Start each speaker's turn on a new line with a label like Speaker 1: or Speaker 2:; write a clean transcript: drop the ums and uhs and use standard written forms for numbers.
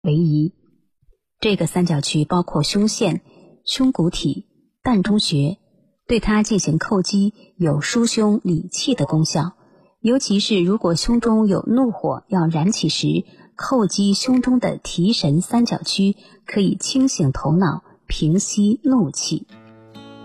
Speaker 1: 为宜。这个三角区包括胸腺、胸骨体、膻中穴，对它进行叩击有疏胸理气的功效。尤其是如果胸中有怒火要燃起时，叩击胸中的提神三角区，可以清醒头脑，平息怒气。